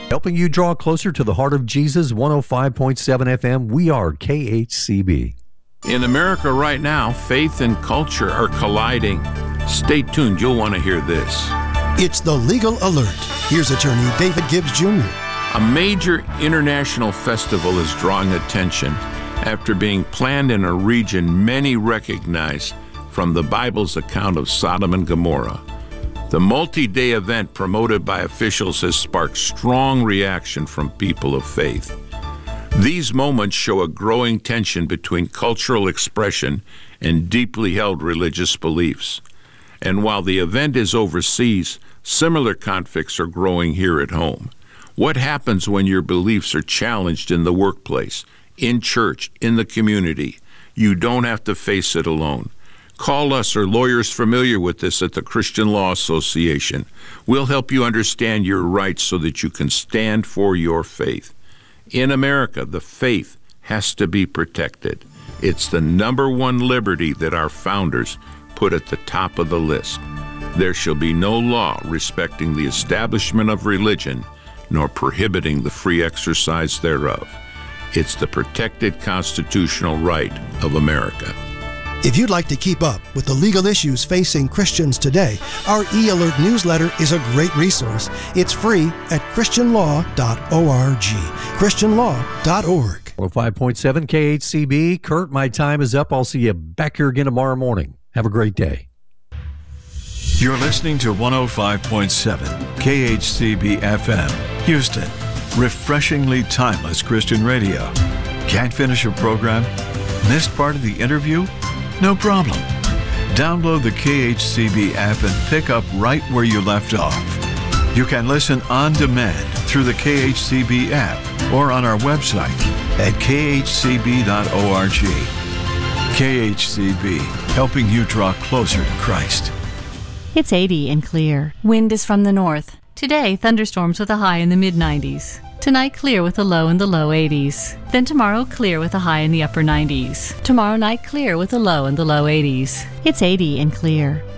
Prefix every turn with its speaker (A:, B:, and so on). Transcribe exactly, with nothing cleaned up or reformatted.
A: Helping you draw closer to the heart of Jesus, one oh five point seven F M. We are K H C B.
B: In America right now, faith and culture are colliding. Stay tuned. You'll want to hear this.
C: It's the Legal Alert. Here's attorney David Gibbs Junior
B: A major international festival is drawing attention after being planned in a region many recognize from the Bible's account of Sodom and Gomorrah. The multi-day event promoted by officials has sparked strong reaction from people of faith. These moments show a growing tension between cultural expression and deeply held religious beliefs. And while the event is overseas, similar conflicts are growing here at home. What happens when your beliefs are challenged in the workplace, in church, in the community? You don't have to face it alone. Call us or lawyers familiar with this at the Christian Law Association. We'll help you understand your rights so that you can stand for your faith. In America, the faith has to be protected. It's the number one liberty that our founders put at the top of the list. There shall be no law respecting the establishment of religion, nor prohibiting the free exercise thereof. It's the protected constitutional right of America.
C: If you'd like to keep up with the legal issues facing Christians today, our e-alert newsletter is a great resource. It's free at christian law dot org. christian law dot org.
A: one oh five point seven K H C B. Kurt, my time is up. I'll see you back here again tomorrow morning. Have a great day.
D: You're listening to one oh five point seven K H C B F M, Houston. Refreshingly timeless Christian radio. Can't finish a program? Missed part of the interview? No problem. Download the K H C B app and pick up right where you left off. You can listen on demand through the K H C B app or on our website at k h c b dot org. K H C B, helping you draw closer to Christ.
E: It's eighty and clear. Wind is from the north. Today, thunderstorms with a high in the mid nineties. Tonight, clear with a low in the low eighties. Then tomorrow, clear with a high in the upper nineties. Tomorrow night, clear with a low in the low eighties. It's eighty and clear.